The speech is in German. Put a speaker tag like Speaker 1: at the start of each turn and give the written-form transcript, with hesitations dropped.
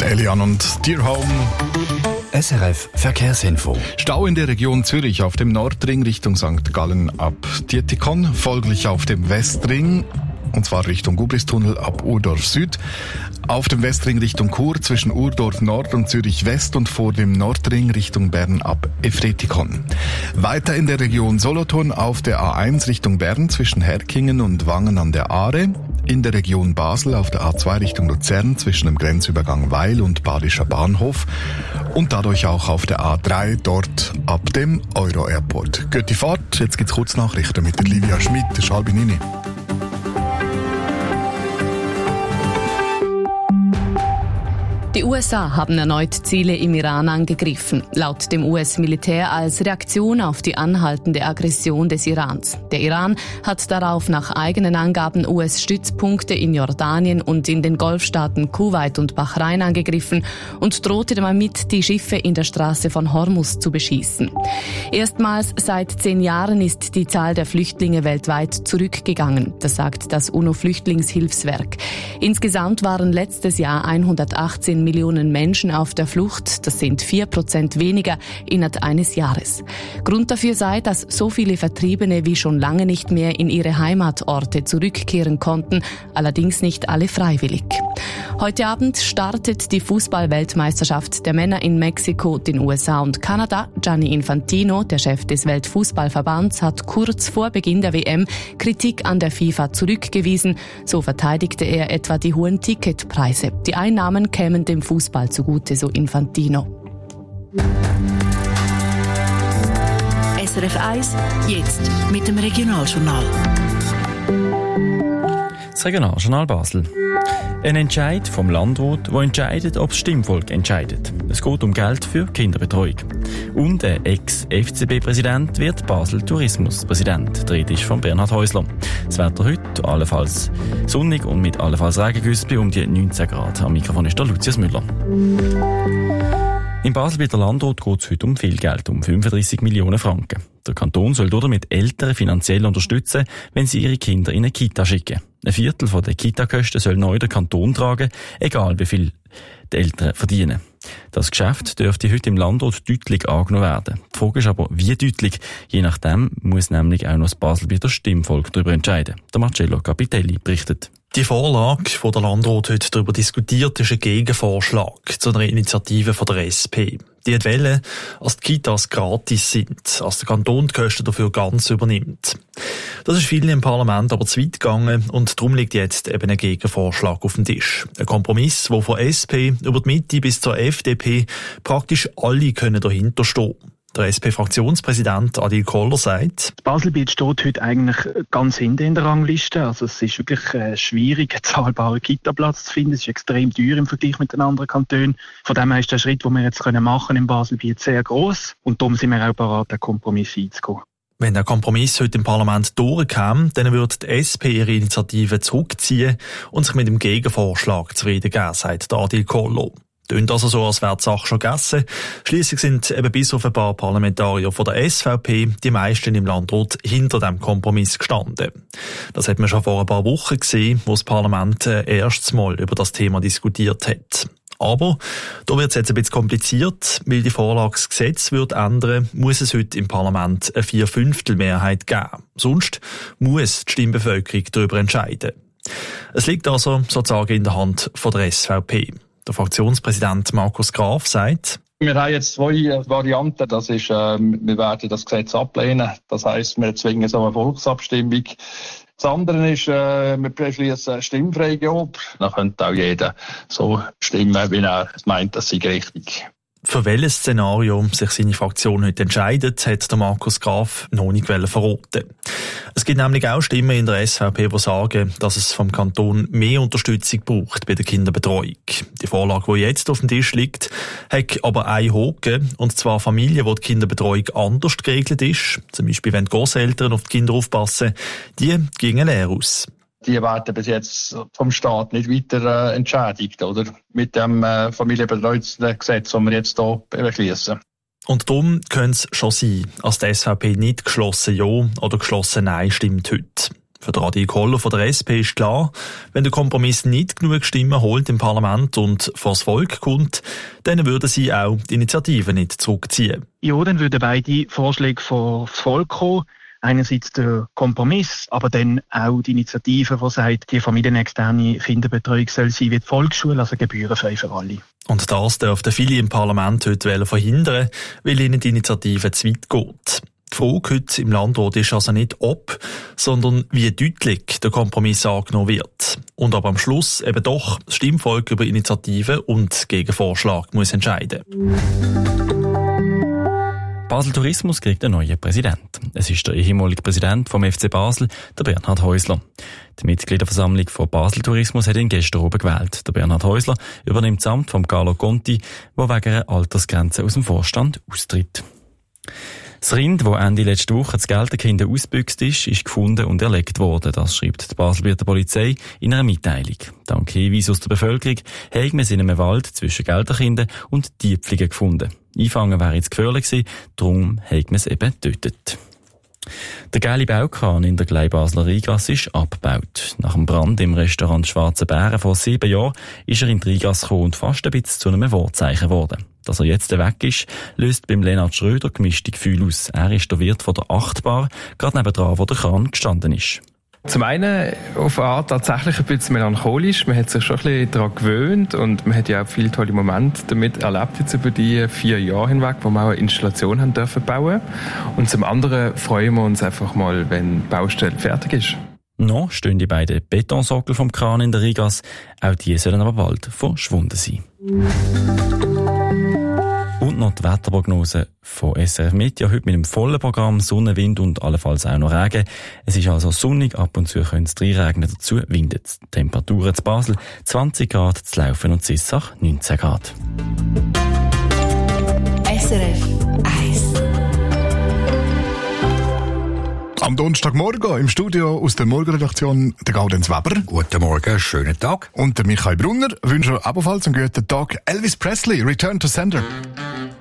Speaker 1: Elian und Dear Home.
Speaker 2: SRF Verkehrsinfo.
Speaker 1: Stau in der Region Zürich auf dem Nordring Richtung St. Gallen ab Dietikon, folglich auf dem Westring, und zwar Richtung Gubristunnel ab Urdorf Süd, auf dem Westring Richtung Chur zwischen Urdorf Nord und Zürich West und vor dem Nordring Richtung Bern ab Efretikon. Weiter in der Region Solothurn auf der A1 Richtung Bern zwischen Herkingen und Wangen an der Aare, in der Region Basel auf der A2 Richtung Luzern zwischen dem Grenzübergang Weil und Badischer Bahnhof und dadurch auch auf der A3 dort ab dem Euro-Airport. Gute Fahrt, jetzt gibt's Kurznachrichten mit der Livia Schmidt, der Schalbinini.
Speaker 3: Die USA haben erneut Ziele im Iran angegriffen, laut dem US-Militär als Reaktion auf die anhaltende Aggression des Irans. Der Iran hat darauf nach eigenen Angaben US-Stützpunkte in Jordanien und in den Golfstaaten Kuwait und Bahrain angegriffen und drohte damit, die Schiffe in der Straße von Hormuz zu beschießen. Erstmals seit 10 Jahren ist die Zahl der Flüchtlinge weltweit zurückgegangen, das sagt das UNO-Flüchtlingshilfswerk. Insgesamt waren letztes Jahr 118 Millionen Menschen auf der Flucht. Das sind 4% weniger innerhalb eines Jahres. Grund dafür sei, dass so viele Vertriebene wie schon lange nicht mehr in ihre Heimatorte zurückkehren konnten, allerdings nicht alle freiwillig. Heute Abend startet die Fußball-Weltmeisterschaft der Männer in Mexiko, den USA und Kanada. Gianni Infantino, der Chef des Weltfußballverbands, hat kurz vor Beginn der WM Kritik an der FIFA zurückgewiesen. So verteidigte er etwa die hohen Ticketpreise. Die Einnahmen kämen dem Fußball zugute, so Infantino.
Speaker 4: SRF 1, jetzt mit dem Regionaljournal.
Speaker 5: Das Regionaljournal Basel. Ein Entscheid vom Landrat, der entscheidet, ob das Stimmvolk entscheidet. Es geht um Geld für Kinderbetreuung. Und ein Ex-FCB-Präsident wird Basel-Tourismus-Präsident. Die Rede ist von Bernhard Häusler. Das Wetter heute allenfalls sonnig und mit allenfalls Regengüsse bei um die 19 Grad. Am Mikrofon ist der Lucius Müller. In Basel bei der Landrat geht es heute um viel Geld, um 35 Millionen Franken. Der Kanton soll damit Eltern finanziell unterstützen, wenn sie ihre Kinder in eine Kita schicken. Ein Viertel der Kita-Kosten soll neu der Kanton tragen, egal wie viel die Eltern verdienen. Das Geschäft dürfte heute im Landrat deutlich angenommen werden. Die Frage ist aber, wie deutlich? Je nachdem muss nämlich auch noch das Baselbieter Stimmvolk darüber entscheiden. Der Marcello Capitelli berichtet.
Speaker 6: Die Vorlage, die der Landrat heute darüber diskutiert, ist ein Gegenvorschlag zu einer Initiative von der SP. Die wollen, dass die Kitas gratis sind, als der Kanton die Kosten dafür ganz übernimmt. Das ist vielen im Parlament aber zu weit gegangen und darum liegt jetzt eben ein Gegenvorschlag auf dem Tisch. Ein Kompromiss, wo von SP über die Mitte bis zur FDP praktisch alle können dahinter stehen. Der SP-Fraktionspräsident Adil Koller sagt:
Speaker 7: Das Baselbiet steht heute eigentlich ganz hinten in der Rangliste. Also es ist wirklich schwierig, einen zahlbaren Kita-Platz zu finden. Es ist extrem teuer im Vergleich mit den anderen Kantonen. Von dem her ist der Schritt, den wir jetzt machen im Baselbiet, sehr gross. Und darum sind wir auch bereit, einen Kompromiss einzugehen.
Speaker 6: Wenn der Kompromiss heute im Parlament durchkäme, dann würde die SP ihre Initiative zurückziehen und sich mit dem Gegenvorschlag zufrieden geben, sagt Adil Koller. Tönt also so, als wäre die Sache schon gegessen. Schliesslich sind eben bis auf ein paar Parlamentarier von der SVP die meisten im Landrat hinter dem Kompromiss gestanden. Das hat man schon vor ein paar Wochen gesehen, wo das Parlament erstes Mal über das Thema diskutiert hat. Aber da wird es jetzt ein bisschen kompliziert, weil die Vorlage das Gesetz wird ändern, muss es heute im Parlament eine 4/5 geben. Sonst muss die Stimmbevölkerung darüber entscheiden. Es liegt also sozusagen in der Hand von der SVP. Der Fraktionspräsident Markus Graf sagt:
Speaker 8: Wir haben jetzt 2 Varianten. Das ist, wir werden das Gesetz ablehnen. Das heisst, wir zwingen so eine Volksabstimmung. Das andere ist, wir beschließen Stimmfreigabe. Dann könnte auch jeder so stimmen, wie er meint, das sei richtig.
Speaker 6: Für welches Szenario sich seine Fraktion heute entscheidet, hat der Markus Graf noch nicht verraten. Es gibt nämlich auch Stimmen in der SVP, die sagen, dass es vom Kanton mehr Unterstützung braucht bei der Kinderbetreuung. Die Vorlage, die jetzt auf dem Tisch liegt, hat aber einen Haken, und zwar Familien, wo die Kinderbetreuung anders geregelt ist. Zum Beispiel, wenn die Grosseltern auf die Kinder aufpassen, die gingen leer aus.
Speaker 8: Die werden bis jetzt vom Staat nicht weiter entschädigt, oder? Mit dem Familienbetreuungsgesetz, das wir jetzt hier beschließen.
Speaker 6: Und darum könnte es schon sein, als die SVP nicht geschlossen Ja oder geschlossen Nein stimmt heute. Für Adi Koller von der SP ist klar, wenn der Kompromiss nicht genug Stimmen holt im Parlament und vors Volk kommt, dann würden sie auch die Initiative nicht zurückziehen.
Speaker 7: Ja, dann würden beide Vorschläge vors Volk kommen. Einerseits der Kompromiss, aber dann auch die Initiative, die sagt, die familienexterne Kinderbetreuung soll sein wie die Volksschule, also gebührenfrei für alle.
Speaker 6: Und das dürften viele im Parlament heute verhindern, weil ihnen die Initiative zu weit geht. Die Frage heute im Landrat ist also nicht ob, sondern wie deutlich der Kompromiss angenommen wird. Und aber am Schluss eben doch das Stimmvolk über Initiative und Gegenvorschlag muss entscheiden.
Speaker 5: Basel Tourismus kriegt einen neuen Präsidenten. Es ist der ehemalige Präsident vom FC Basel, der Bernhard Häusler. Die Mitgliederversammlung von Basel Tourismus hat ihn gestern oben gewählt. Der Bernhard Häusler übernimmt das Amt von Carlo Conti, der wegen einer Altersgrenze aus dem Vorstand austritt. Das Rind, das Ende letzte Woche zu Gelterkinden ausgebüxt ist gefunden und erlegt worden. Das schreibt die Baselbieter Polizei in einer Mitteilung. Dank Hinweisen aus der Bevölkerung haben wir es in einem Wald zwischen Gelterkinden und Diepfliegen gefunden. Einfangen wäre jetzt gefährlich gewesen, darum haben wir es eben getötet. Der geile Baukran in der Gleibasler Rheingasse ist abgebaut. Nach dem Brand im Restaurant Schwarze Bären vor 7 Jahren ist er in die Rheingasse gekommen und fast ein bisschen zu einem Wortzeichen geworden. Dass er jetzt weg ist, löst beim Lennart Schröder gemischte Gefühle aus. Er ist der Wirt von der 8 Bar, gerade nebendran, wo der Kran gestanden ist.
Speaker 9: Zum einen auf eine Art tatsächlich ein bisschen melancholisch. Man hat sich schon ein bisschen daran gewöhnt und man hat ja auch viele tolle Momente damit erlebt jetzt über die 4 Jahre hinweg, wo wir auch eine Installation haben dürfen bauen. Und zum anderen freuen wir uns einfach mal, wenn die Baustelle fertig ist.
Speaker 5: Noch stehen die beiden Betonsockel vom Kran in der Rheingasse. Auch die sollen aber bald verschwunden sein. Und noch die Wetterprognose von SRF Meteor. Heute mit einem vollen Programm, Sonne, Wind und allenfalls auch noch Regen. Es ist also sonnig, ab und zu könnte es reinregnen, dazu windet es. Temperaturen zu Basel 20 Grad, zu Laufen und Zissach 19 Grad.
Speaker 4: SRF 1.
Speaker 1: Am Donnerstagmorgen im Studio aus der Morgenredaktion der Gaudenz Weber.
Speaker 2: Guten Morgen, schönen Tag.
Speaker 1: Und der Michael Brunner wünscht ebenfalls einen guten Tag. Elvis Presley, Return to Sender.